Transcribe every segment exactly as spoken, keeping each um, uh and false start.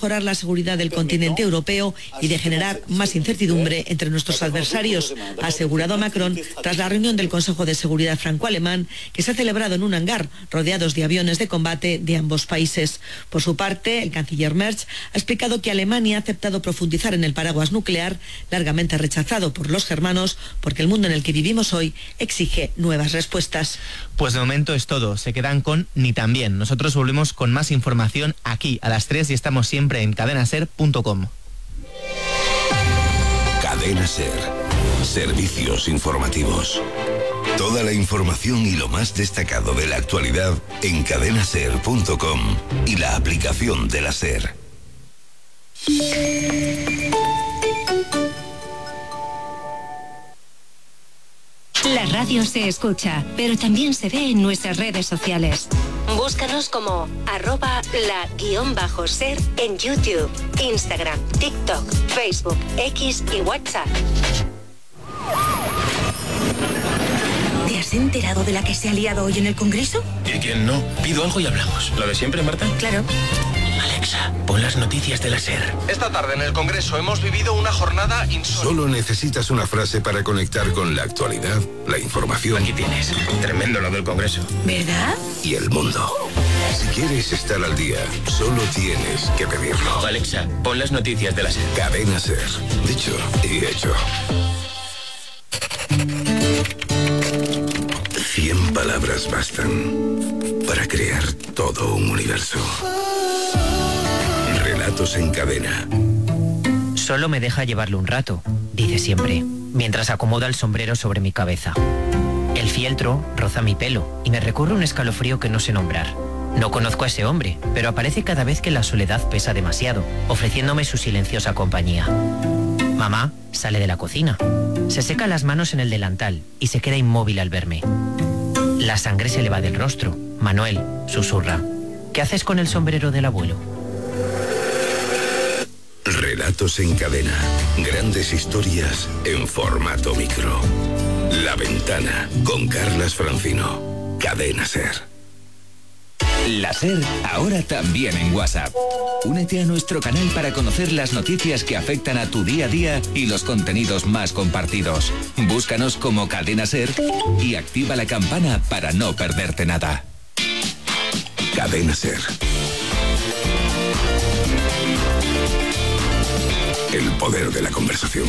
mejorar la seguridad del continente europeo y de generar más incertidumbre entre nuestros adversarios, ha asegurado Macron tras la reunión del Consejo de Seguridad franco-alemán que se ha celebrado en un hangar rodeados de aviones de combate de ambos países. Por su parte, el canciller Merz ha explicado que Alemania ha aceptado profundizar en el paraguas nuclear, largamente rechazado por los germanos, porque el mundo en el que vivimos hoy exige nuevas respuestas. Pues de momento es todo. Se quedan con Ni tan bien. Nosotros volvemos con más información aquí a las tres y estamos siempre en cadena ser punto com. Cadena Ser. Servicios informativos. Toda la información y lo más destacado de la actualidad en cadena ser punto com y la aplicación de la SER. La radio se escucha, pero también se ve en nuestras redes sociales. Búscanos como arroba la guión bajo ser en YouTube, Instagram, TikTok, Facebook, X y WhatsApp. ¿Te has enterado de la que se ha liado hoy en el Congreso? ¿Y quién no? Pido algo y hablamos. ¿Lo de siempre, Marta? Claro. Alexa, pon las noticias de la SER. Esta tarde en el Congreso hemos vivido una jornada insólita. Solo necesitas una frase para conectar con la actualidad, la información. Aquí tienes. Tremendo lo del Congreso. ¿Verdad? Y el mundo. Si quieres estar al día, solo tienes que pedirlo. Alexa, pon las noticias de la SER. Cadena SER. Dicho y hecho. Cien palabras bastan para crear todo un universo. Relatos en cadena. Solo me deja llevarlo un rato, dice siempre, mientras acomoda el sombrero sobre mi cabeza. El fieltro roza mi pelo y me recorre un escalofrío que no sé nombrar. No conozco a ese hombre, pero aparece cada vez que la soledad pesa demasiado, ofreciéndome su silenciosa compañía. Mamá sale de la cocina, se seca las manos en el delantal y se queda inmóvil al verme. La sangre se le va del rostro. Manuel susurra: ¿qué haces con el sombrero del abuelo? Relatos en cadena. Grandes historias en formato micro. La Ventana con Carlas Francino. Cadena SER. La SER ahora también en WhatsApp. Únete a nuestro canal para conocer las noticias que afectan a tu día a día y los contenidos más compartidos. Búscanos como Cadena SER y activa la campana para no perderte nada. Cadena SER. El poder de la conversación.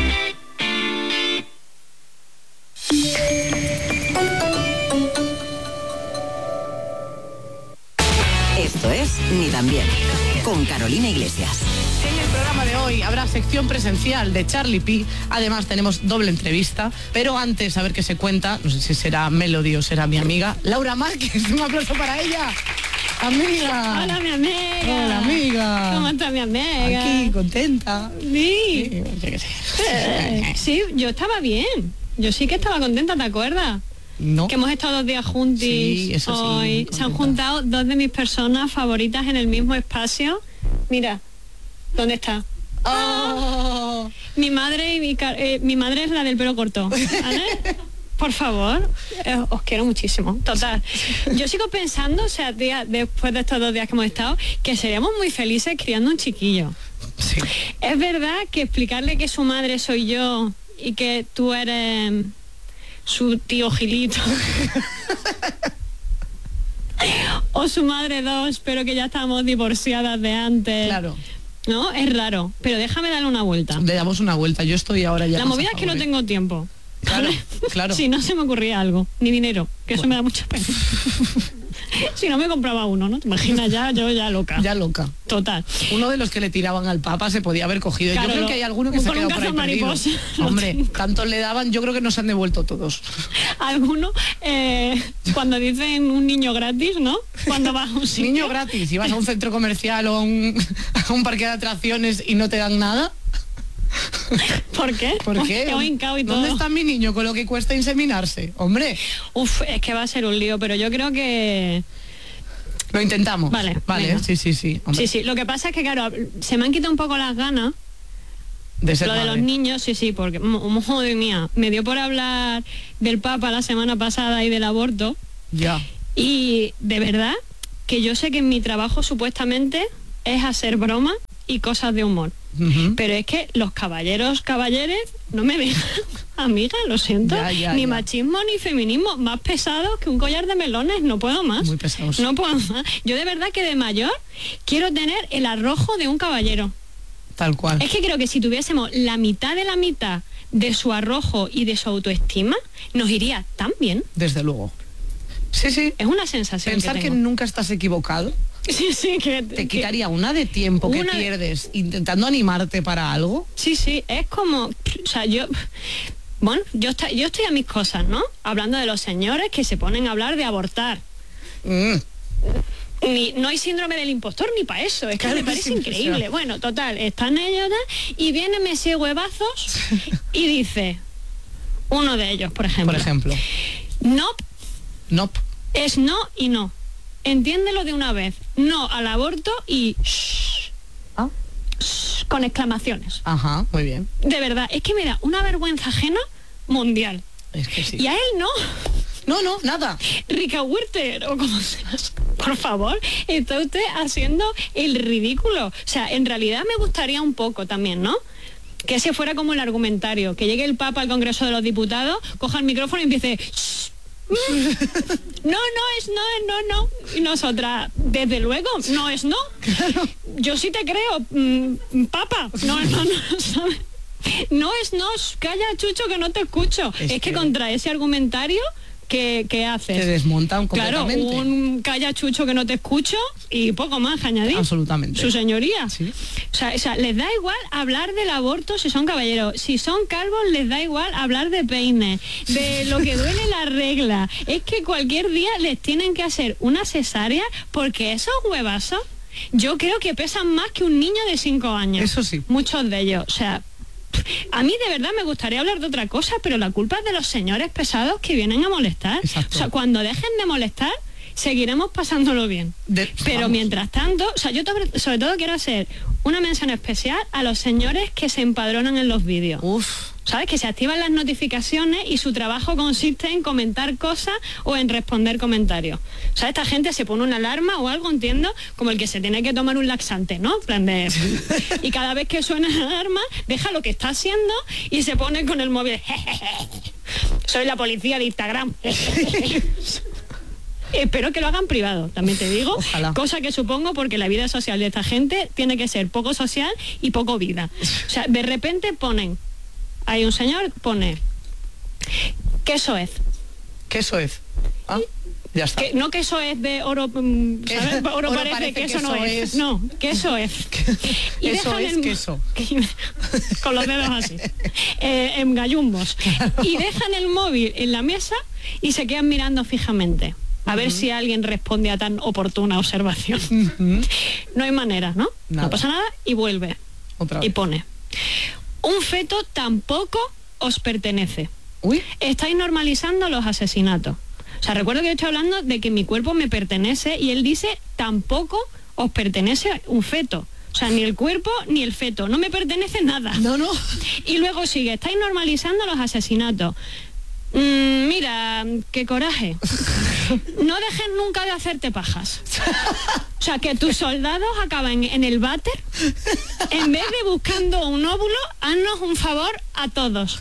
Esto es Ni tan bien, con Carolina Iglesias. En el programa de hoy habrá sección presencial de Charlie P. Además tenemos doble entrevista, pero antes a ver qué se cuenta, no sé si será Melody o será mi amiga Laura Márquez. Un aplauso para ella. Amiga. Hola, mi amiga. Hola, amiga. ¿Cómo está mi amiga? Aquí, contenta. Sí. Sí, yo qué sé. Eh, sí, yo estaba bien. Yo sí que estaba contenta, ¿te acuerdas? No. Que hemos estado dos días juntos. Sí, eso sí, hoy. contenta. Se han juntado dos de mis personas favoritas en el mismo espacio. Mira, ¿dónde está? Oh. Mi madre y mi, car- eh, mi madre es la del pelo corto, ¿vale? Por favor, eh, os quiero muchísimo. Total. Yo sigo pensando, o sea, tía, después de estos dos días que hemos estado, que seríamos muy felices criando un chiquillo. Sí. Es verdad que explicarle que su madre soy yo y que tú eres su tío Gilito o su madre dos, pero que ya estamos divorciadas de antes. Claro. No, es raro, pero déjame darle una vuelta. Le damos una vuelta. Yo estoy ahora ya. La movida es que no tengo tiempo. Claro, claro. Si no se me ocurría algo, ni dinero, que eso me da mucha pena. Si no me compraba uno, ¿no? Te imaginas, ya, yo ya loca. Ya loca. Total. Uno de los que le tiraban al Papa se podía haber cogido. Claro, yo creo lo- que hay alguno que se ha con un quedado por ahí perdido. cazamariposa. Hombre, tanto le daban, yo creo que nos han devuelto todos. Algunos, eh, cuando dicen un niño gratis, ¿no? Cuando vas a un sitio. Niño gratis, si vas a un centro comercial o a un, a un parque de atracciones y no te dan nada. ¿Por qué? ¿Por qué? Te he hincado y todo. ¿Dónde está mi niño con lo que cuesta inseminarse? Hombre. Uf, es que va a ser un lío, pero yo creo que... Lo intentamos. Vale, Vale, venga. sí, sí, sí. Hombre. Sí, sí, lo que pasa es que, claro, se me han quitado un poco las ganas. De ser Lo de madre. los niños, sí, sí, porque, mo- madre mía, me dio por hablar del Papa la semana pasada y del aborto. Ya. Y de verdad que yo sé que en mi trabajo supuestamente es hacer broma, y cosas de humor. Uh-huh. Pero es que los caballeros, caballeres, no me dejan, amiga, lo siento, ya, ya, ni ya. machismo ni feminismo, más pesados que un collar de melones, no puedo más. Muy pesados. No puedo más. Yo de verdad que de mayor quiero tener el arrojo de un caballero. Tal cual. Es que creo que si tuviésemos la mitad de la mitad de su arrojo y de su autoestima, nos iría tan bien. Desde luego. Sí, sí. Es una sensación. Pensar que, que tengo. nunca estás equivocado. Sí, sí, que te quitaría una de tiempo que una de... pierdes intentando animarte para algo. Sí, sí, es como, o sea, yo, bueno, yo, está, yo estoy a mis cosas, ¿no? Hablando de los señores que se ponen a hablar de abortar. Mm. Ni, no hay síndrome del impostor ni para eso, es que Claro, me parece sí, increíble. sí. Bueno, total, están ellos y viene Messi Huevazos y dice, uno de ellos, por ejemplo. Por ejemplo. No. No. Es no y no. Entiéndelo de una vez. No al aborto y shh, ¿Ah? shh, con exclamaciones. Ajá, muy bien. De verdad, es que me da una vergüenza ajena mundial. Es que sí. Y a él no. No, no, nada. Rica Huerter, o como seas. Por favor, está usted haciendo el ridículo. O sea, en realidad me gustaría un poco también, ¿no? Que ese fuera como el argumentario. Que llegue el Papa al Congreso de los Diputados, coja el micrófono y empiece... Shh, no, no es no, es no, no. Y nosotras, desde luego, no es no. Claro. Yo sí te creo, mm, papa. No es no, no, ¿sabes? No es no, calla, Chucho, que no te escucho. Es, es que, que contra ese argumentario, ¿qué, qué haces? Te desmontan completamente. Claro, un calla, Chucho, que no te escucho y poco más que añadir. Absolutamente. Su señoría. ¿Sí? O sea, o sea, les da igual hablar del aborto si son caballeros. Si son calvos, les da igual hablar de peine, de lo que duele la regla. Es que cualquier día les tienen que hacer una cesárea porque esos huevazos, yo creo que pesan más que un niño de cinco años. Eso sí. Muchos de ellos. O sea, a mí de verdad me gustaría hablar de otra cosa, pero la culpa es de los señores pesados que vienen a molestar. Exacto. O sea, cuando dejen de molestar, seguiremos pasándolo bien. De, pero vamos. mientras tanto, o sea, yo sobre, sobre todo quiero hacer una mención especial a los señores que se empadronan en los vídeos. Uf. ¿Sabes? Que se activan las notificaciones y su trabajo consiste en comentar cosas o en responder comentarios. O sea, esta gente se pone una alarma o algo, entiendo, como el que se tiene que tomar un laxante, ¿no? En plan de... Y cada vez que suena la alarma, deja lo que está haciendo y se pone con el móvil. Soy la policía de Instagram. Espero que lo hagan privado, también te digo. Ojalá. Cosa que supongo porque la vida social de esta gente tiene que ser poco social y poco vida. O sea, de repente ponen... Hay un señor, pone queso es. Queso es. Ah, ya está. Que, no queso es de oro, ¿sabes? Oro, oro parece, parece, queso, queso no es. es. No, queso es. Y eso es el, queso. Con los dedos así. Eh, en gallumbos. Y dejan el móvil en la mesa y se quedan mirando fijamente. A uh-huh. ver si alguien responde a tan oportuna observación. Uh-huh. No hay manera, ¿no? Nada. No pasa nada y vuelve. Otra vez. Y pone... Un feto tampoco os pertenece. Uy. Estáis normalizando los asesinatos. O sea, recuerdo que yo estoy hablando de que mi cuerpo me pertenece y él dice tampoco os pertenece un feto. O sea, ni el cuerpo ni el feto. No me pertenece nada. No, no. Y luego sigue, estáis normalizando los asesinatos. Mm, mira, qué coraje. No dejes nunca de hacerte pajas. O sea, que tus soldados acaben en el váter, en vez de buscando un óvulo, haznos un favor a todos.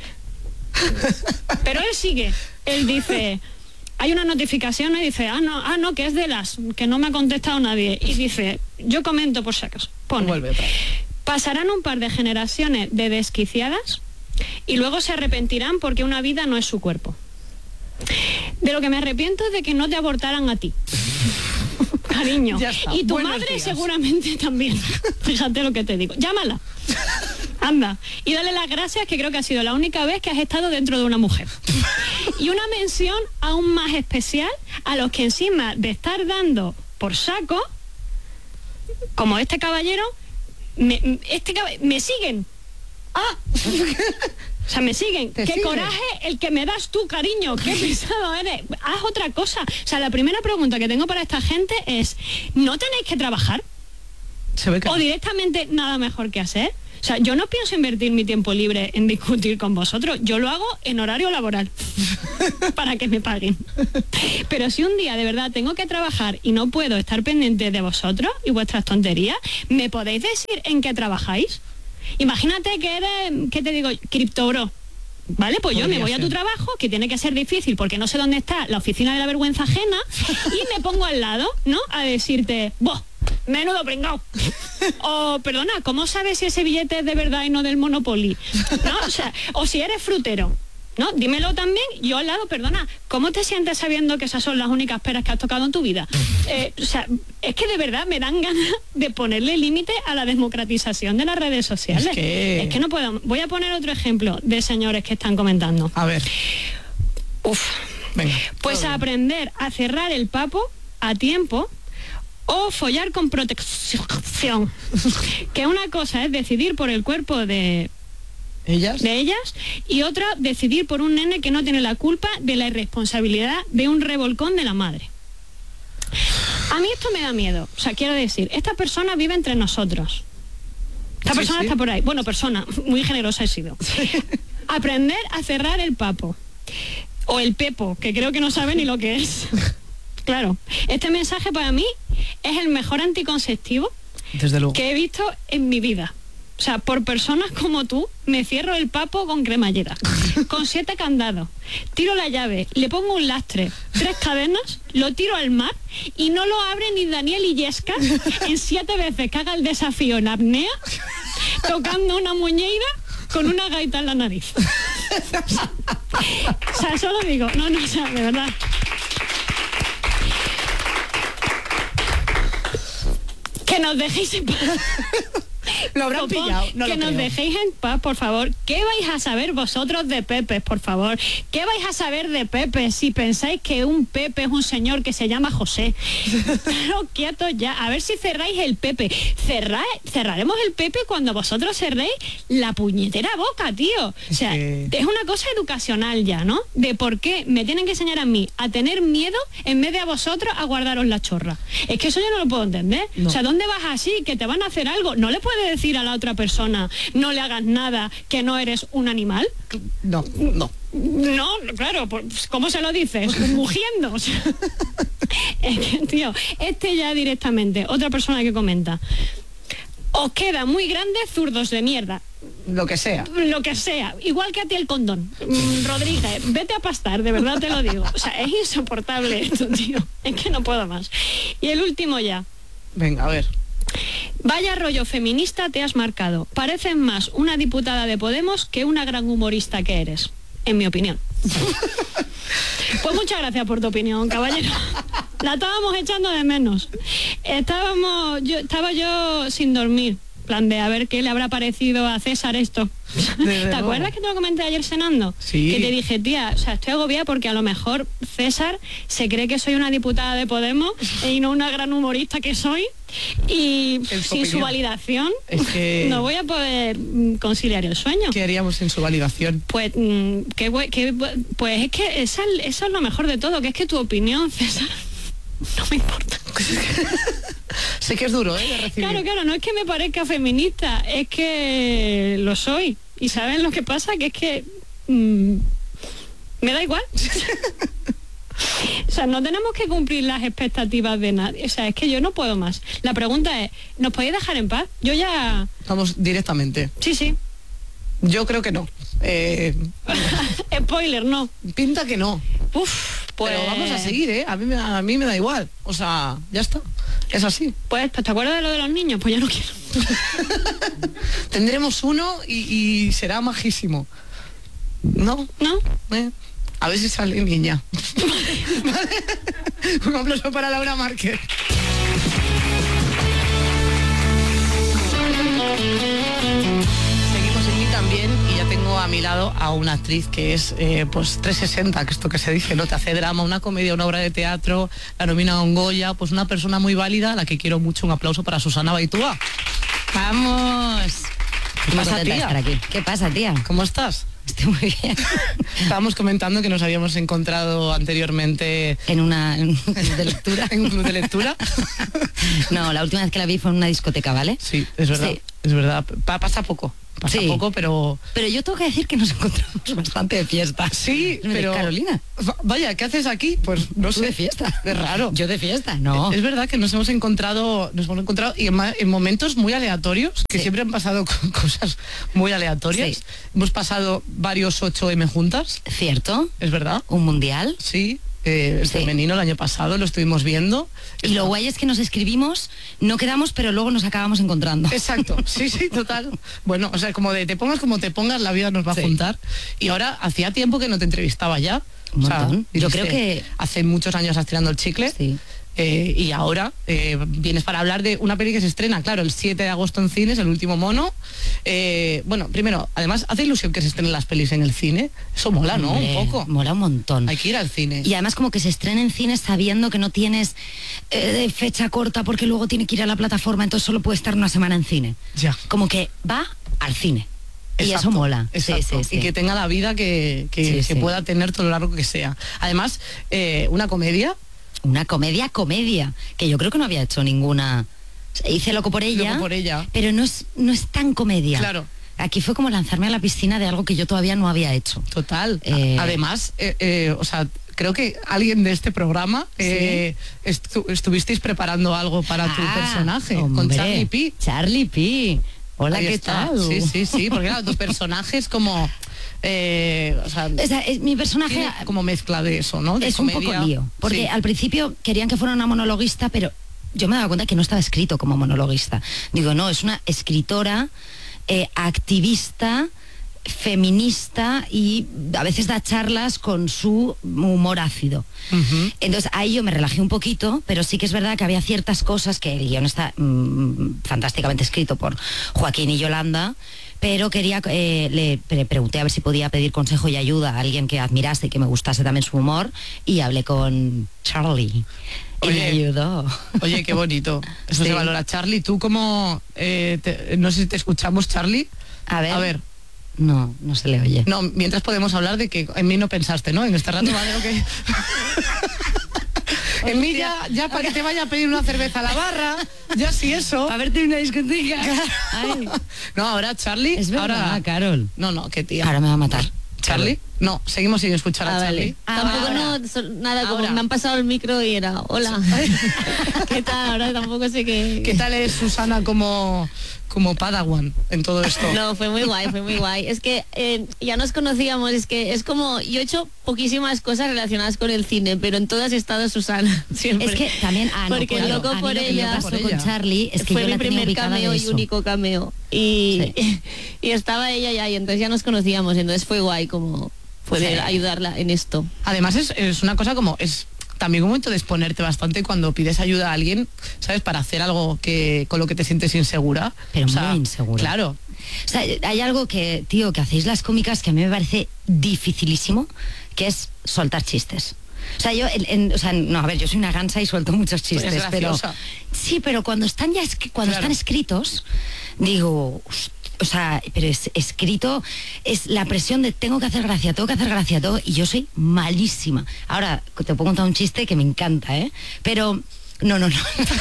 Pero él sigue, él dice, hay una notificación y dice, ah no, ah no, que es de las, que no me ha contestado nadie. Y dice, yo comento por si acaso. Pone, vuelve otra vez. Pasarán un par de generaciones de desquiciadas y luego se arrepentirán porque una vida no es su cuerpo. De lo que me arrepiento es de que no te abortaran a ti. Cariño. Y tu Buenos madre días. Seguramente también. Fíjate lo que te digo. Llámala. Anda. Y dale las gracias, que creo que ha sido la única vez que has estado dentro de una mujer. Y una mención aún más especial a los que encima de estar dando por saco, como este caballero, me, este cab- me siguen. Ah. O sea, me siguen. Qué sigue? Coraje el que me das tú, cariño. Qué pesado eres. Haz otra cosa. O sea, la primera pregunta que tengo para esta gente es, ¿no tenéis que trabajar? Se ve que o no. directamente nada mejor que hacer. O sea, yo no pienso invertir mi tiempo libre en discutir con vosotros. Yo lo hago en horario laboral para que me paguen. Pero si un día de verdad tengo que trabajar y no puedo estar pendiente de vosotros y vuestras tonterías, ¿me podéis decir en qué trabajáis? Imagínate que eres, ¿qué te digo? Criptobro. Vale, pues yo me voy a tu trabajo, que tiene que ser difícil porque no sé dónde está la oficina de la vergüenza ajena, y me pongo al lado, ¿no? A decirte, ¡boh! Menudo pringao. O, perdona, ¿cómo sabes si ese billete es de verdad y no del Monopoly? ¿No? O sea, o si eres frutero, ¿no? Dímelo también. Yo al lado, perdona, ¿cómo te sientes sabiendo que esas son las únicas peras que has tocado en tu vida? Eh, o sea, es que de verdad me dan ganas de ponerle límite a la democratización de las redes sociales. Es que... es que no puedo. Voy a poner otro ejemplo de señores que están comentando. A ver. Uf. Venga. Pues a aprender a cerrar el papo a tiempo o follar con protección. Que una cosa es decidir por el cuerpo de ellas de ellas y otra decidir por un nene que no tiene la culpa de la irresponsabilidad de un revolcón de la madre. A mí esto me da miedo. O sea, quiero decir, esta persona vive entre nosotros. Esta Sí, persona sí. está por ahí. Bueno, persona, muy generosa he sido. Aprender a cerrar el papo. O el pepo, que creo que no sabe ni lo que es. Claro, este mensaje para mí es el mejor anticonceptivo Desde luego. que he visto en mi vida. O sea, por personas como tú, me cierro el papo con cremallera, con siete candados, tiro la llave, le pongo un lastre, tres cadenas, lo tiro al mar y no lo abre ni Daniel Illescas en siete veces que haga el desafío en apnea, tocando una muñeira con una gaita en la nariz. O sea, eso lo digo. No, no, o sea, de verdad. Que nos dejéis en paz. Lo habrán Copón, pillado. No que lo nos creo. dejéis en paz, por favor. ¿Qué vais a saber vosotros de Pepe, por favor? ¿Qué vais a saber de Pepe si pensáis que un Pepe es un señor que se llama José? Pero quietos ya. A ver si cerráis el Pepe. Cerra, cerraremos el Pepe cuando vosotros cerréis la puñetera boca, tío. O sea, que- es una cosa educacional ya, ¿no? De por qué me tienen que enseñar a mí a tener miedo en vez de a vosotros a guardaros la chorra. Es que eso yo no lo puedo entender. No. O sea, ¿dónde vas así? Que te van a hacer algo. No le puedes decir a la otra persona, no le hagas nada, que no eres un animal. No, no. No, claro, pues, ¿cómo se lo dices? Mugiendo. O sea, es que, tío, este ya directamente, otra persona que comenta, os queda muy grande, zurdos de mierda. Lo que sea. Lo que sea, igual que a ti el condón. Mm, Rodríguez, vete a pastar, de verdad te lo digo. O sea, es insoportable esto, tío. Es que no puedo más. Y el último ya. Venga, a ver. Vaya rollo feminista te has marcado. Pareces más una diputada de Podemos que una gran humorista que eres, en mi opinión. Pues muchas gracias por tu opinión, caballero. La estábamos echando de menos. Estábamos, yo, estaba yo sin dormir. Plan de a ver qué le habrá parecido a César esto. ¿Te acuerdas que te lo comenté ayer cenando? Sí. Que te dije, tía, o sea, estoy agobiada porque a lo mejor César se cree que soy una diputada de Podemos y no una gran humorista que soy. Y sin opinión. su validación Es que- no voy a poder mm, conciliar el sueño. ¿Qué haríamos sin su validación? Pues, mm, qué bue- qué bu- pues es que esa, eso es lo mejor de todo, que es que tu opinión, César, no me importa. Sé que es duro, ¿eh? De recibir. Claro, claro, no es que me parezca feminista, es que lo soy. Y ¿saben lo que pasa? Que es que mm, me da igual. O sea, no tenemos que cumplir las expectativas de nadie. O sea, es que yo no puedo más. La pregunta es, ¿nos podéis dejar en paz? Yo ya... Vamos directamente. Sí, sí. Yo creo que no. Eh, Spoiler, no. pinta que no. Uf, pues... Pero vamos a seguir, ¿eh? A mí, me- a mí me da igual. O sea, ya está. Es así. Pues, ¿te acuerdas de lo de los niños? Pues ya no quiero. Tendremos uno y, y será majísimo. ¿No? ¿No? ¿Eh? A ver si sale niña. ¿Vale? Un aplauso para Laura Márquez. Seguimos en mí también y ya tengo a mi lado a una actriz que es eh, pues trescientos sesenta, que esto que se dice, no te hace drama, una comedia, una obra de teatro, la nomina a un Goya, pues una persona muy válida, a la que quiero mucho. Un aplauso para Susana Baitúa. ¡Vamos! ¿Qué pasa, Muy contenta de tía? estar aquí. ¿Qué pasa, tía? ¿Cómo estás? estoy muy bien. Estábamos comentando que nos habíamos encontrado anteriormente en una en un club de lectura. en un club de lectura. No, la última vez que la vi fue en una discoteca, ¿vale? Sí, es verdad. Sí. Es verdad. Pa pasa poco. Pasa sí. poco, pero... Pero yo tengo que decir que nos encontramos bastante de fiesta. Sí, me pero... Carolina. Vaya, ¿qué haces aquí? Pues no sé. De fiesta. Es raro. Yo de fiesta, no. Es verdad que nos hemos encontrado, nos hemos encontrado y en, en momentos muy aleatorios, que sí. siempre han pasado cosas muy aleatorias. Sí. Hemos pasado varios ocho eme juntas. Cierto. Es verdad. Un mundial. Sí. Eh, el sí. femenino el año pasado lo estuvimos viendo. Y lo guay es que nos escribimos, no quedamos, pero luego nos acabamos encontrando. Exacto, sí, sí, total. Bueno, o sea, como de te pongas como te pongas, la vida nos va sí. a juntar. Y ahora, hacía tiempo que no te entrevistaba ya. Un o sea, montón. Yo creo que... Hace muchos años has tirando el chicle. Sí. Eh, y ahora eh, vienes para hablar de una peli que se estrena, claro, el siete de agosto en cines, El último mono. Eh, bueno, primero, además, hace ilusión que se estrenen las pelis en el cine. Eso mola, ¿no? Hombre, un poco. Mola un montón. Hay que ir al cine. Y además como que se estrena en cines sabiendo que no tienes eh, de fecha corta porque luego tiene que ir a la plataforma, entonces solo puede estar una semana en cine. Ya. Como que va al cine. Exacto, y eso mola. Sí, sí, sí. Y que tenga la vida que, que, sí, que sí. pueda tener todo lo largo que sea. Además, eh, una comedia... Una comedia, comedia, que yo creo que no había hecho ninguna. Hice Loco por ella, Loco por ella. Pero no es, no es tan comedia. Claro. Aquí fue como lanzarme a la piscina de algo que yo todavía no había hecho. Total. Eh... Además, eh, eh, o sea, creo que alguien de este programa eh, ¿sí? estu estuvisteis preparando algo para ah, tu personaje, hombre, con Charlie P. Charlie P. Hola, Ahí ¿qué está. tal? Sí, sí, sí, porque claro, tu personaje es como... Eh, o sea, o sea, es, mi personaje como mezcla de eso, ¿no? De es comedia. Un poco lío, porque sí. al principio querían que fuera una monologuista, pero yo me daba cuenta que no estaba escrito como monologuista. Digo, no, es una escritora, eh, activista, feminista y a veces da charlas con su humor ácido. Uh-huh. Entonces ahí yo me relajé un poquito, pero sí que es verdad que había ciertas cosas que el guión está mmm, fantásticamente escrito por Joaquín y Yolanda, pero quería, eh, le pre pregunté a ver si podía pedir consejo y ayuda a alguien que admirase y que me gustase también su humor, y hablé con Charlie. Y oye, me ayudó. Oye, qué bonito. Eso sí. se valora. Charlie, tú como... Eh, te, no sé si te escuchamos, Charlie. A ver. A ver. No, no se le oye. No, mientras podemos hablar de que en mí no pensaste, ¿no? En este rato, vale, ok. En mí ya, ya para que te vaya a pedir una cerveza a la barra, ya sí eso. A verte en una discoteca. Ay. No, ahora Charlie. Es verdad, ahora Carol. No, no, qué tía. Ahora me va a matar. ¿Charlie? No, seguimos sin escuchar ah, a Charlie. Vale. Ah, tampoco ahora. no, so, nada, ahora. Como me han pasado el micro y era, hola. ¿Qué tal? Ahora tampoco sé qué... ¿Qué tal es Susana como, como Padawan en todo esto? No, fue muy guay, fue muy guay. Es que eh, ya nos conocíamos, es que es como, yo he hecho poquísimas cosas relacionadas con el cine, pero en todas he estado Susana, siempre. Es que también, ah, no, porque claro, loco a por mí ella, lo que me pasó con Charlie es que fue yo mi la primer cameo y único cameo. Y, sí. y estaba ella ya, y entonces ya nos conocíamos, entonces fue guay como... poder sí. ayudarla en esto. Además es, es una cosa como, es también un momento de exponerte bastante cuando pides ayuda a alguien, ¿sabes? Para hacer algo que con lo que te sientes insegura. Pero o sea, muy insegura. Claro. O sea, hay algo que, tío, que hacéis las cómicas que a mí me parece dificilísimo, que es soltar chistes. O sea, yo, en, en, o sea, no, a ver, yo soy una gansa y suelto muchos chistes, pues pero sí, pero cuando están ya cuando claro. están escritos, digo, o sea, pero es escrito, es la presión de tengo que hacer gracia, tengo que hacer gracia, todo, y yo soy malísima. Ahora, te puedo contar un chiste que me encanta, ¿eh? Pero, no, no, no.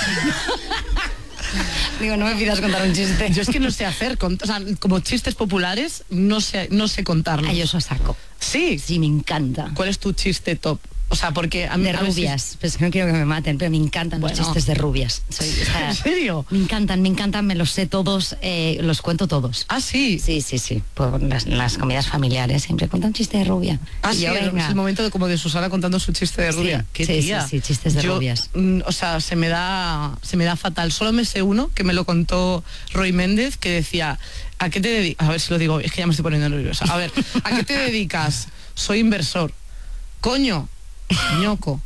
Digo, no me pidas contar un chiste. Yo es que no sé hacer, o sea, como chistes populares, no sé, no sé contarlos. Ah, yo eso saco. Sí. Sí, me encanta. ¿Cuál es tu chiste top? O sea, porque a mí... De rubias, si... pues no quiero que me maten, pero me encantan bueno. los chistes de rubias. Soy, o sea, ¿en serio? Me encantan, me encantan, me los sé todos, eh, los cuento todos. ¿Ah, sí? Sí, sí, sí. Por las, las comidas familiares siempre cuenta un chiste de rubia. Ah, y sí, yo, venga. Es el momento de, como de Susana contando su chiste de rubia. Sí, ¿Qué sí, tía? sí, sí, chistes de yo, rubias. Mm, o sea, se me da se me da fatal. Solo me sé uno, que me lo contó Roy Méndez, que decía, ¿a qué te dedicas? A ver si lo digo, es que ya me estoy poniendo nerviosa. A ver, ¿a qué te dedicas? Soy inversor. Coño. Ñoco.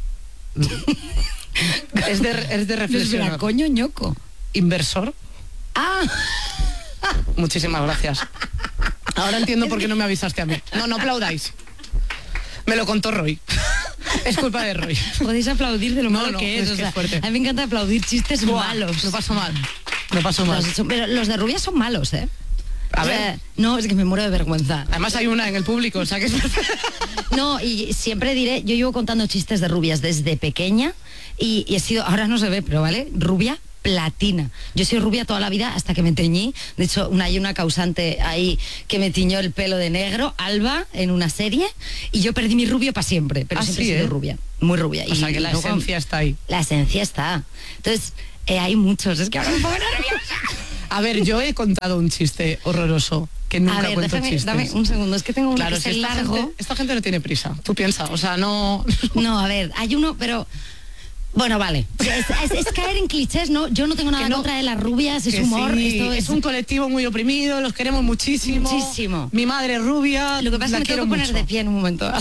Es de, es de reflexionar. Espera, coño, ñoco. ¿Inversor? Ah. Muchísimas gracias. Ahora entiendo por qué no me avisaste a mí. No, no aplaudáis. Me lo contó Roy. Es culpa de Roy. Podéis aplaudir de lo malo no, no, que es. es, o que sea, es fuerte. A mí me encanta aplaudir chistes Buah, malos. Lo paso mal. Lo paso mal. Los, pero los de rubia son malos, ¿eh? A O sea, ver. no, es que me muero de vergüenza. Además hay una en el público, o sea que es... No, y siempre diré, yo llevo contando chistes de rubias desde pequeña y, y he sido, ahora no se ve, pero vale, rubia platina. Yo he sido rubia toda la vida hasta que me teñí. De hecho, una, hay una causante ahí que me tiñó el pelo de negro, Alba, en una serie, y yo perdí mi rubio para siempre, pero Ah, siempre sí, he sido ¿eh? rubia, muy rubia. O sea Y que la luego- esencia está ahí. La esencia está. Entonces, eh, hay muchos, es que ahora me pongo nerviosa. A ver, yo he contado un chiste horroroso, que nunca A ver, cuento déjame, chistes. dame un segundo, es que tengo uno Claro, que si es esta largo. gente, esta gente no tiene prisa, tú piensas, o sea, no... No, a ver, hay uno, pero... Bueno, vale. Es, es- es caer en clichés, ¿no? Yo no tengo nada Que en no, contra de las rubias, es que humor, sí, esto es... es... un colectivo muy oprimido, los queremos muchísimo. Muchísimo. Mi madre es rubia, Lo que pasa la es que me quiero tengo que poner mucho. de pie en un momento.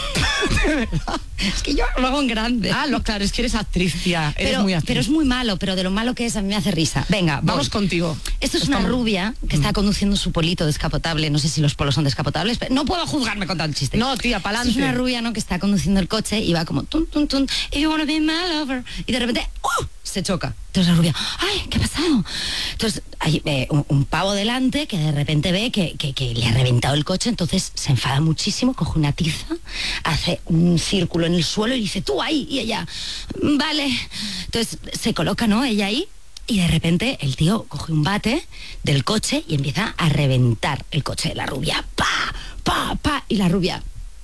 Es que yo lo hago en grande. Ah, lo, claro, es que eres actriz, tía, eres pero, muy actriz. pero es muy malo, pero de lo malo que es a mí me hace risa. Venga, voy. Vamos contigo. Esto es Estamos- una rubia que está conduciendo su polito descapotable. No sé si los polos son descapotables, pero no puedo juzgarme con tal chiste. No, tía, pa'lante. Esto es una rubia, ¿no? Que está conduciendo el coche y va como tun, tun, tun, if you wanna be my lover. Y de repente, ¡uh! Se choca. Entonces la rubia, ¡ay, qué ha pasado! Entonces hay eh, un, un pavo delante que de repente ve que, que, que le ha reventado el coche, entonces se enfada muchísimo, coge una tiza, hace un círculo en el suelo y dice, tú ahí, y ella, vale. Entonces se coloca, ¿no? Ella ahí. Y de repente el tío coge un bate del coche y empieza a reventar el coche de la rubia. ¡Pa! ¡Pa! ¡Pa! Y la rubia.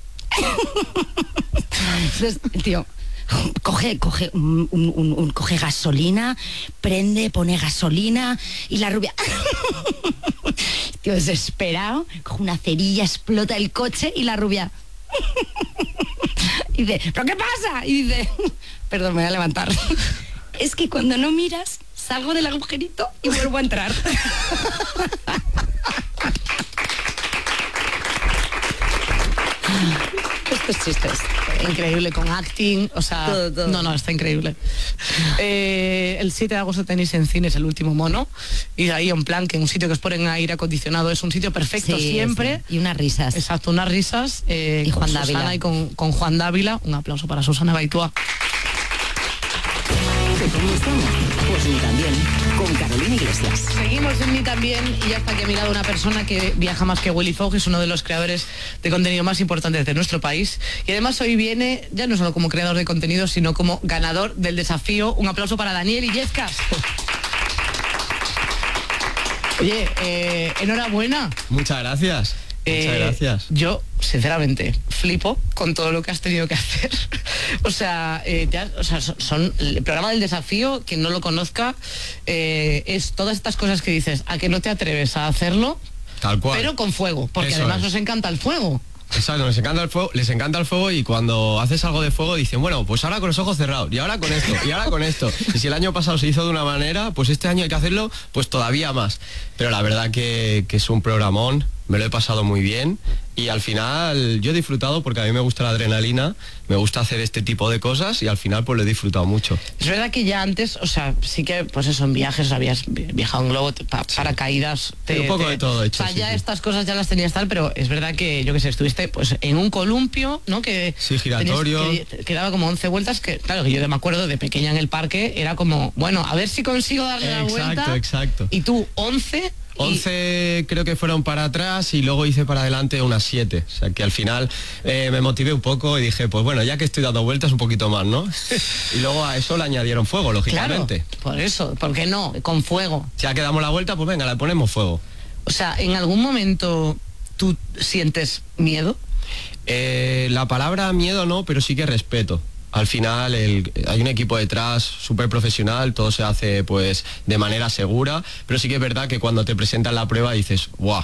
Entonces el tío coge, coge, un, un- un- un- coge gasolina, prende, pone gasolina y la rubia. Tío desesperado, coge una cerilla, explota el coche y la rubia. Y dice, ¿pero qué pasa? Y dice, perdón, me voy a levantar. Es que cuando no miras, salgo del agujerito y vuelvo a entrar. Estos chistes. Increíble, con acting, o sea... Todo, todo. No, no, está increíble. Eh, el siete de agosto tenéis en cines El Último Mono, y ahí en plan que un sitio que os ponen aire acondicionado es un sitio perfecto Sí, siempre. sí. Y unas risas. Exacto, unas risas. eh, Y con Juan Susana Dávila. y con, con Juan Dávila. Un aplauso para Susana Baitúa. ¿Cómo estamos? Pues ni también, con Carolina Iglesias. Seguimos en mí también, y ya está aquí a mi lado una persona que viaja más que Willy Fogg, es uno de los creadores de contenido más importantes de nuestro país, y además hoy viene ya no solo como creador de contenido, sino como ganador del desafío. Un aplauso para Daniel Illescas. Oye, eh, enhorabuena. Muchas gracias. Muchas Eh, gracias. Yo, sinceramente, flipo con todo lo que has tenido que hacer. O sea, eh, te has- o sea, son, son- el programa del desafío, quien no lo conozca, eh, es todas estas cosas que dices, a que no te atreves a hacerlo, Tal cual. pero con fuego, porque Eso además es. nos encanta el fuego. Exacto, les encanta el fuego, les encanta el fuego y cuando haces algo de fuego dicen, bueno, pues ahora con los ojos cerrados, y ahora con esto, y ahora con esto. Y si el año pasado se hizo de una manera, pues este año hay que hacerlo pues todavía más. Pero la verdad que, que es un programón, me lo he pasado muy bien y al final yo he disfrutado porque a mí me gusta la adrenalina, me gusta hacer este tipo de cosas y al final pues lo he disfrutado mucho. Es verdad que ya antes, o sea, sí que, pues eso, en viajes habías vi- viajado en globo, te- pa- paracaídas... Sí, un poco de todo he hecho, O sea, sí, ya sí. estas cosas ya las tenías tal, pero es verdad que, yo que sé, estuviste pues en un columpio, ¿no? Que Sí, giratorio. tenías- que, que daba como once vueltas, que claro, que yo me acuerdo de pequeña en el parque, era como, bueno, a ver si consigo darle la vuelta. Exacto, exacto. Y tú, once... once creo que fueron para atrás y luego hice para adelante unas siete. O sea que al final eh, me motivé un poco y dije, pues bueno, ya que estoy dando vueltas un poquito más, ¿no? Y luego a eso le añadieron fuego, lógicamente. Claro, por eso, ¿por qué no? Con fuego. Ya que damos la vuelta, pues venga, le ponemos fuego. O sea, ¿en algún momento tú sientes miedo? Eh, la palabra miedo no, pero sí que respeto. Al final el- hay un equipo detrás súper profesional, todo se hace pues de manera segura, pero sí que es verdad que cuando te presentan la prueba dices, guau,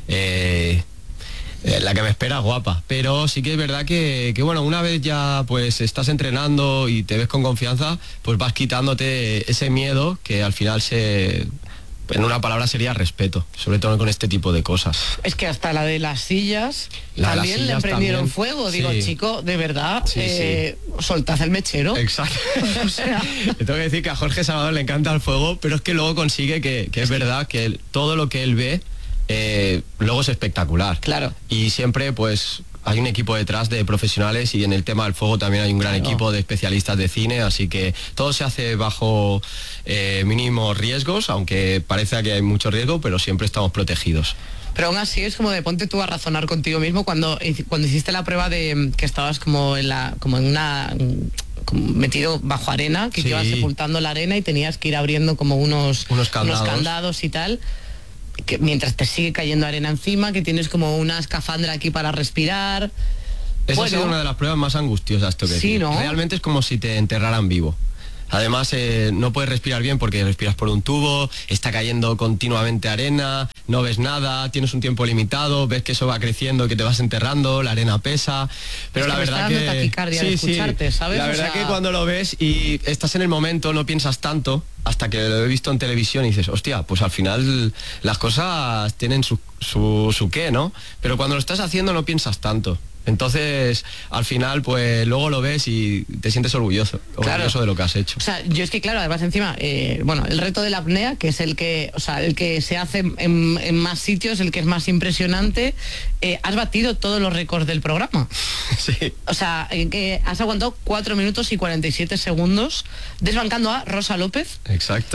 eh, eh, la que me espera es guapa. Pero sí que es verdad que, que, bueno, una vez ya pues estás entrenando y te ves con confianza, pues vas quitándote ese miedo que al final se... En una palabra sería respeto, sobre todo con este tipo de cosas. Es que hasta la de las sillas La de las también le sillas prendieron también. fuego. Digo, Sí. chico, de verdad, Sí, eh, soltad el mechero. Exacto. O sea, Le tengo que decir que a Jorge Salvador le encanta el fuego, pero es que luego consigue que, que es verdad que él- todo lo que él ve eh, luego es espectacular. Claro. Y siempre, pues, hay un equipo detrás de profesionales y en el tema del fuego también hay un gran Claro. equipo de especialistas de cine, así que todo se hace bajo eh, mínimos riesgos, aunque parece que hay mucho riesgo, pero siempre estamos protegidos. Pero aún así es como de ponte tú a razonar contigo mismo cuando, cuando hiciste la prueba de que estabas como en la como en una como metido bajo arena, que Sí. te ibas sepultando la arena y tenías que ir abriendo como unos, Unos candados. candados y tal, que mientras te sigue cayendo arena encima, que tienes como una escafandra aquí para respirar. Esa Bueno. ha sido una de las pruebas más angustiosas, tengo que Sí, decir. ¿no? Realmente es como si te enterraran vivo. Además, eh, no puedes respirar bien porque respiras por un tubo, está cayendo continuamente arena, no ves nada, tienes un tiempo limitado, ves que eso va creciendo, que te vas enterrando, la arena pesa, pero Es la que me está verdad dando que... taquicardia de escucharte, ¿sabes? La O verdad sea- que cuando lo ves y estás en el momento no piensas tanto, hasta que lo he visto en televisión y dices, hostia, pues al final las cosas tienen su, su, su qué, ¿no? Pero cuando lo estás haciendo no piensas tanto. Entonces, al final, pues luego lo ves y te sientes orgulloso, Claro. orgulloso de lo que has hecho. O sea, yo es que claro, además encima, eh, bueno, el reto de la apnea, que es el que, o sea, el que se hace en, en más sitios, el que es más impresionante, eh, has batido todos los récords del programa. Sí. O sea, en que has aguantado cuatro minutos y cuarenta y siete segundos, desbancando a Rosa López. Exacto.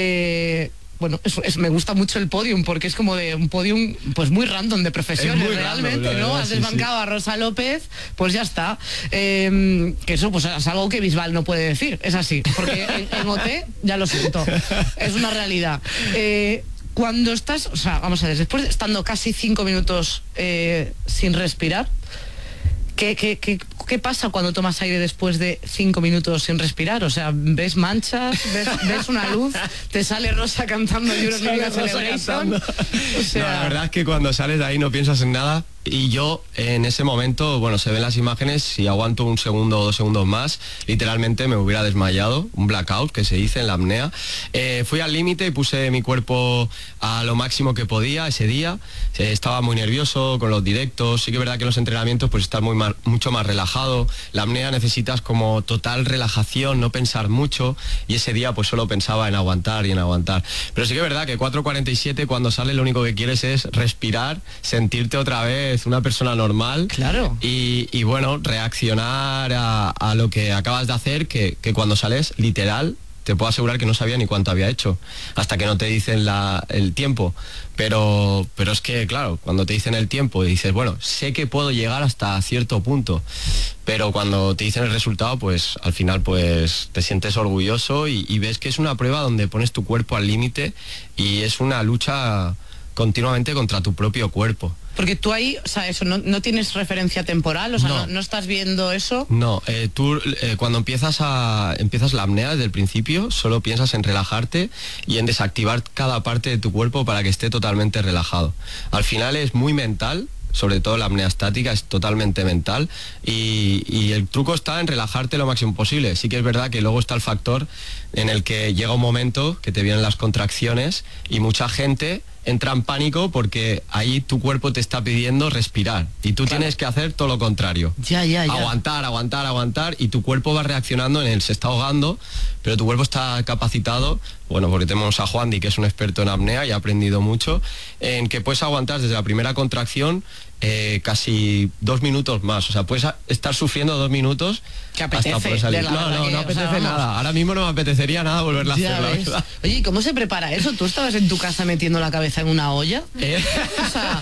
Eh, bueno, es, es- me gusta mucho el podium porque es como de un podium pues muy random de profesiones Es muy random, realmente, la ¿no? verdad, Has sí, desbancado a Rosa López, pues ya está. Eh, que eso pues es algo que Bisbal no puede decir, es así, porque en, en O T ya lo siento, es una realidad. Eh, cuando estás, o sea, vamos a ver, después de estando casi cinco minutos eh, sin respirar, ¿Qué, qué, qué, qué pasa cuando tomas aire después de cinco minutos sin respirar? O sea, ¿ves manchas? ¿Ves, ves una luz? ¿Te sale Rosa cantando European Sale Rosa Celebration? cantando. O sea, No, la verdad es que cuando sales de ahí no piensas en nada y yo en ese momento, bueno, se ven las imágenes, si aguanto un segundo o dos segundos más, literalmente me hubiera desmayado, un blackout que se dice en la apnea. Eh, fui al límite y puse mi cuerpo a lo máximo que podía ese día. Eh, estaba muy nervioso con los directos, sí que es verdad que en los entrenamientos pues estás muy ma- mucho más relajado. La apnea necesitas como total relajación, no pensar mucho y ese día pues solo pensaba en aguantar y en aguantar. Pero sí que es verdad que cuatro cuarenta y siete cuando sales lo único que quieres es respirar, sentirte otra vez una persona normal. Claro. Y, y bueno, reaccionar a, a lo que acabas de hacer, que, que cuando sales, literal, te puedo asegurar que no sabía ni cuánto había hecho, hasta que no te dicen la, el tiempo. Pero, pero es que, claro, cuando te dicen el tiempo y dices, bueno, sé que puedo llegar hasta cierto punto, pero cuando te dicen el resultado, pues al final pues te sientes orgulloso y, y ves que es una prueba donde pones tu cuerpo al límite y es una lucha continuamente contra tu propio cuerpo. porque tú ahí, o sea, eso, no, no tienes referencia temporal, o sea, no, No. no estás viendo eso. No, eh, tú eh, cuando empiezas a empiezas la apnea desde el principio, solo piensas en relajarte y en desactivar cada parte de tu cuerpo para que esté totalmente relajado. Al final es muy mental, sobre todo la apnea estática es totalmente mental y, y el truco está en relajarte lo máximo posible. Sí que es verdad que luego está el factor en el que llega un momento que te vienen las contracciones y mucha gente entra en pánico porque ahí tu cuerpo te está pidiendo respirar y tú Claro. tienes que hacer todo lo contrario. Ya, ya, ya. Aguantar, aguantar, aguantar y tu cuerpo va reaccionando en él, se está ahogando, pero tu cuerpo está capacitado, bueno, porque tenemos a Juandi, que es un experto en apnea y ha aprendido mucho, en que puedes aguantar desde la primera contracción eh, casi dos minutos más, o sea, puedes a- estar sufriendo dos minutos Que hasta apetece, poder salir. de la No, verdad no, que, no o sea, apetece vamos. nada, ahora mismo no me apetecería nada volverla a Ya hacer, la ves. verdad. Oye, ¿y cómo se prepara eso? ¿Tú estabas en tu casa metiendo la cabeza en una olla? Eh, O sea,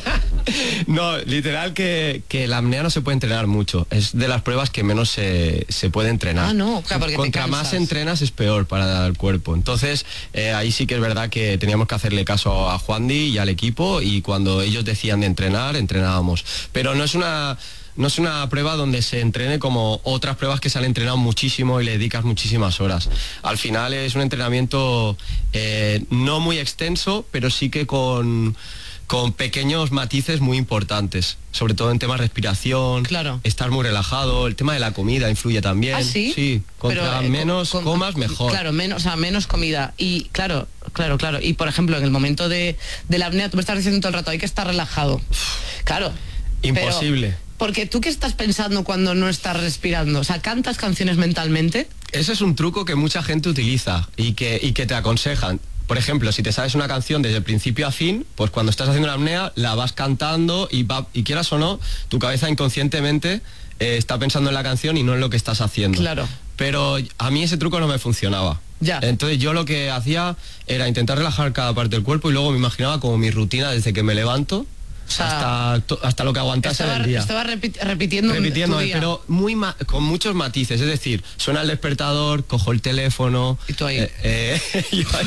No, literal que, que la apnea no se puede entrenar mucho. Es de las pruebas que menos se, se puede entrenar. Ah, no, claro, porque te Contra cansas. más entrenas es peor para el cuerpo. Entonces, eh, ahí sí que es verdad que teníamos que hacerle caso a Juandi y al equipo y cuando ellos decían de entrenar, entrenábamos. Pero no es una... No es una prueba donde se entrene como otras pruebas que se han entrenado muchísimo y le dedicas muchísimas horas. Al final es un entrenamiento eh, no muy extenso, pero sí que con, con pequeños matices muy importantes, sobre todo en temas de respiración, Claro. estar muy relajado, el tema de la comida influye también. ¿Ah, sí? Sí, contra Pero, eh, menos con- comas mejor. Claro, menos, o sea, menos comida. Y claro, claro, claro. Y por ejemplo, en el momento de, de la apnea, tú me estás diciendo todo el rato, hay que estar relajado. Claro. pero- Imposible. porque tú qué estás pensando cuando no estás respirando, o sea, ¿cantas canciones mentalmente? Ese es un truco que mucha gente utiliza y que, y que te aconsejan. por ejemplo, si te sabes una canción desde el principio a fin, pues cuando estás haciendo la apnea la vas cantando y, va, y quieras o no, tu cabeza inconscientemente eh, está pensando en la canción y no en lo que estás haciendo. Claro. Pero a mí ese truco no me funcionaba. Ya. Entonces yo lo que hacía era intentar relajar cada parte del cuerpo y luego me imaginaba como mi rutina desde que me levanto, o sea, hasta, hasta lo que aguantase estaba, el día. Estaba repit repitiendo, repitiendo tu día. Pero muy ma con muchos matices. Es decir, suena el despertador, cojo el teléfono. Y tú ahí. Eh, eh, yo ahí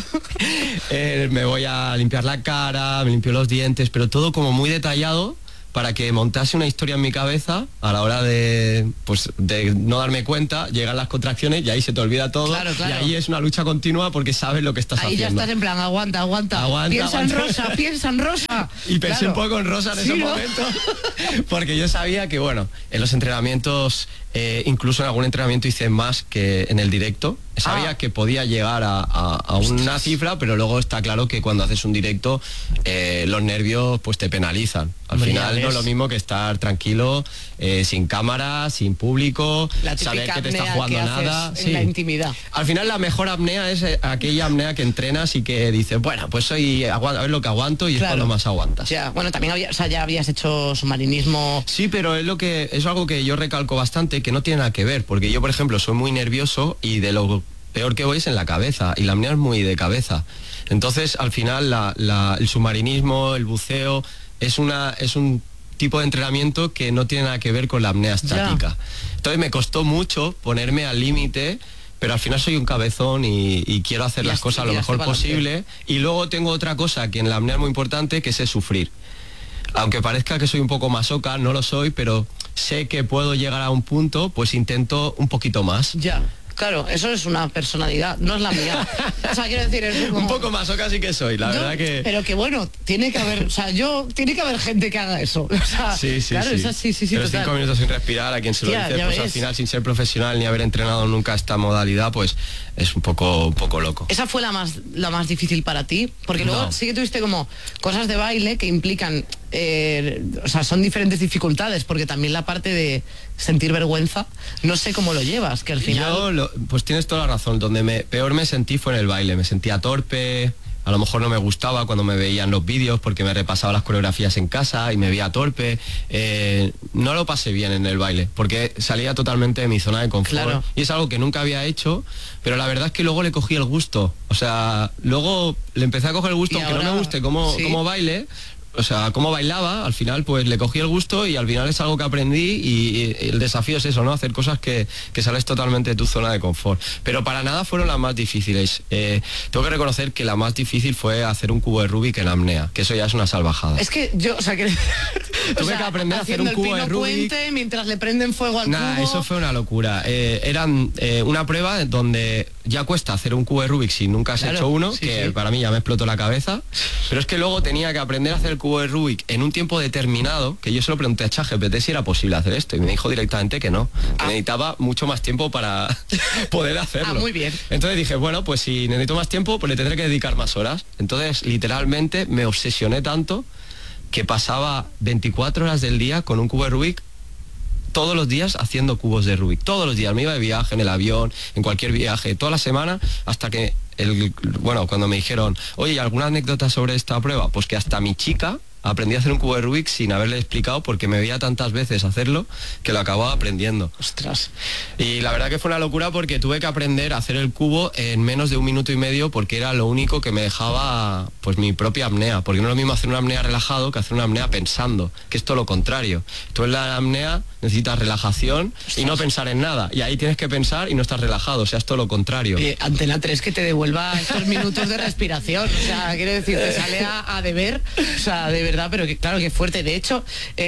eh, me voy a limpiar la cara, me limpio los dientes, pero todo como muy detallado, para que montase una historia en mi cabeza a la hora de, pues, de no darme cuenta, llegan las contracciones y ahí se te olvida todo. Claro, claro. Y ahí es una lucha continua porque sabes lo que estás ahí haciendo. Ahí ya estás en plan, aguanta, aguanta. aguanta piensa aguanta. en Rosa, piensa en Rosa. Y pensé claro. un poco en Rosa en ¿Sí, ese no? momento, porque yo sabía que, bueno, en los entrenamientos, eh, incluso en algún entrenamiento hice más que en el directo. Sabía ah. que podía llegar a, a, a una cifra, pero luego está claro que cuando haces un directo, eh, los nervios pues te penalizan. Al Hombre, final no es lo mismo que estar tranquilo, eh, sin cámara, sin público, la saber que te está jugando que nada. En sí. la intimidad. Al final la mejor apnea es aquella apnea que entrenas y que dices, bueno, pues soy a ver lo que aguanto y claro. es cuando más aguantas. Ya, bueno, también había, o sea, ya habías hecho submarinismo. Sí, pero es lo que es algo que yo recalco bastante, que no tiene nada que ver, porque yo, por ejemplo, soy muy nervioso y de lo peor que voy es en la cabeza, y la apnea es muy de cabeza. Entonces, al final, la, la, el submarinismo, el buceo, es, una, es un tipo de entrenamiento que no tiene nada que ver con la apnea estática. Ya. Entonces, me costó mucho ponerme al límite, pero al final soy un cabezón y, y quiero hacer y las cosas lo mejor posible. Y luego tengo otra cosa que en la apnea es muy importante, que es el sufrir. Aunque parezca que soy un poco masoca, no lo soy, pero sé que puedo llegar a un punto, pues intento un poquito más. Ya. Claro, eso es una personalidad, no es la mía. O sea, quiero decir, es como... un poco más o casi que soy, la yo, verdad que... Pero que bueno, tiene que haber, o sea, yo, tiene que haber gente que haga eso. O sea, sí, sí, claro, sí. Esa, sí, sí, sí. Pero total. Cinco minutos sin respirar, a quien se lo Tía, dice, pues ves. Al final, sin ser profesional ni haber entrenado nunca esta modalidad, pues es un poco, un poco loco. ¿Esa fue la más, la más difícil para ti? Porque luego no. sí que tuviste como cosas de baile que implican... Eh, o sea, son diferentes dificultades, porque también la parte de sentir vergüenza, no sé cómo lo llevas, que al final... Yo, lo, pues tienes toda la razón, donde me, peor me sentí fue en el baile, me sentía torpe, a lo mejor no me gustaba cuando me veían los vídeos porque me repasaba las coreografías en casa y me veía torpe, eh, no lo pasé bien en el baile, porque salía totalmente de mi zona de confort, claro. Y es algo que nunca había hecho, pero la verdad es que luego le cogí el gusto, o sea, luego le empecé a coger el gusto, aunque ahora, no me guste cómo, ¿sí? cómo baile. O sea, cómo bailaba, al final pues le cogí el gusto y al final es algo que aprendí y, y el desafío es eso, ¿no? Hacer cosas que, que sales totalmente de tu zona de confort. Pero para nada fueron las más difíciles. Eh, tengo que reconocer que la más difícil fue hacer un cubo de Rubik en apnea, que eso ya es una salvajada. Es que yo, o sea, que... Tuve o sea, que aprender a hacer un cubo de Rubik. Puente, mientras le prenden fuego al nah, cubo. Eso fue una locura. Eh, eran eh, una prueba donde ya cuesta hacer un cubo de Rubik si nunca has claro, hecho uno, sí, que sí. para mí ya me explotó la cabeza. Pero es que luego tenía que aprender a hacer el cubo de Rubik en un tiempo determinado, que yo se lo pregunté a ChatGPT si era posible hacer esto y me dijo directamente que no, que ah. necesitaba mucho más tiempo para poder hacerlo. Ah, muy bien. Entonces dije, bueno, pues si necesito más tiempo, pues le tendré que dedicar más horas. Entonces, literalmente me obsesioné tanto que pasaba veinticuatro horas del día con un cubo de Rubik todos los días haciendo cubos de Rubik. Todos los días me iba de viaje, en el avión, en cualquier viaje, toda la semana, hasta que, el, bueno, cuando me dijeron, oye, ¿alguna anécdota sobre esta prueba? Pues que hasta mi chica aprendí a hacer un cubo de Rubik sin haberle explicado porque me veía tantas veces hacerlo que lo acababa aprendiendo. Ostras. Y la verdad que fue una locura porque tuve que aprender a hacer el cubo en menos de un minuto y medio porque era lo único que me dejaba pues mi propia apnea, porque no es lo mismo hacer una apnea relajado que hacer una apnea pensando, que es todo lo contrario. Tú en la apnea necesitas relajación Ostras. y no pensar en nada, y ahí tienes que pensar y no estás relajado, o sea, es todo lo contrario. Eh, Antena tres que te devuelva estos minutos de respiración, o sea, quiero decir, te sale a, a deber, o sea, de verdad, pero que claro, que fuerte. De hecho,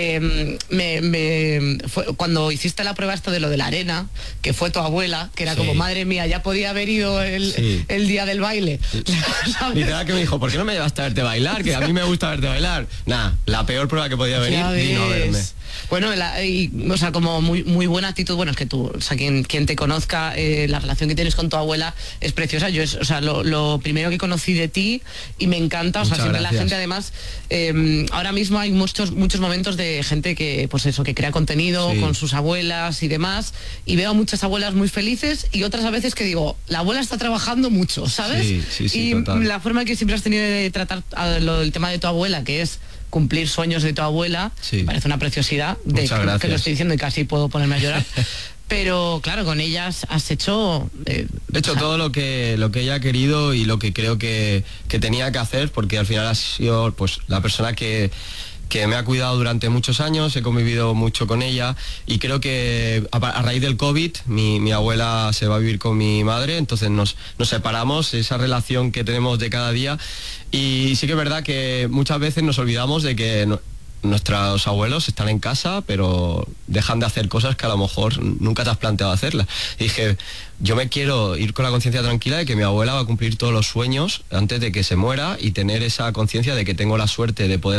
eh, me, me fue, cuando hiciste la prueba esto de lo de la arena, que fue tu abuela, que era sí. como, madre mía, ya podía haber ido el, sí. el día del baile. Literal que me dijo, ¿por qué no me llevaste a verte bailar? Que a mí me gusta verte bailar. Nah, la peor prueba que podía venir, vino a verme. Bueno, la, y, o sea, como muy muy buena actitud, bueno, es que tú, o sea, quien, quien te conozca, eh, la relación que tienes con tu abuela es preciosa. Yo es, o sea, lo, lo primero que conocí de ti y me encanta, o sea, Muchas siempre gracias. la gente además, eh, ahora mismo hay muchos muchos momentos de gente que, pues eso, que crea contenido Sí. con sus abuelas y demás, y veo a muchas abuelas muy felices y otras a veces que digo, la abuela está trabajando mucho, ¿sabes? Sí, sí, sí, y total. la forma que siempre has tenido de tratar a lo, el tema de tu abuela, que es cumplir sueños de tu abuela, Sí. me parece una preciosidad, de Muchas que, gracias. que lo estoy diciendo y casi puedo ponerme a llorar. Pero claro, con ellas has hecho... eh, He hecho o sea, todo lo que lo que ella ha querido y lo que creo que, que tenía que hacer, porque al final ha sido pues la persona que, que me ha cuidado durante muchos años, he convivido mucho con ella y creo que a, a raíz del COVID mi, mi abuela se va a vivir con mi madre, entonces nos, nos separamos, esa relación que tenemos de cada día, y sí que es verdad que muchas veces nos olvidamos de que... no- nuestros abuelos están en casa, pero dejan de hacer cosas que a lo mejor nunca te has planteado hacerlas. Y dije, yo me quiero ir con la conciencia tranquila de que mi abuela va a cumplir todos los sueños antes de que se muera y tener esa conciencia de que tengo la suerte de poder